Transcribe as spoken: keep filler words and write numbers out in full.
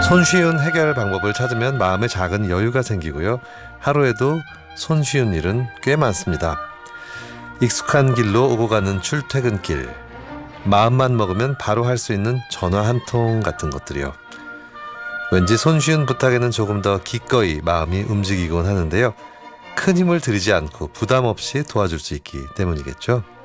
손쉬운 해결 방법을 찾으면 마음에 작은 여유가 생기고요. 하루에도 손쉬운 일은 꽤 많습니다. 익숙한 길로 오고 가는 출퇴근길, 마음만 먹으면 바로 할 수 있는 전화 한 통 같은 것들이요. 왠지 손쉬운 부탁에는 조금 더 기꺼이 마음이 움직이곤 하는데요. 큰 힘을 들이지 않고 부담 없이 도와줄 수 있기 때문이겠죠.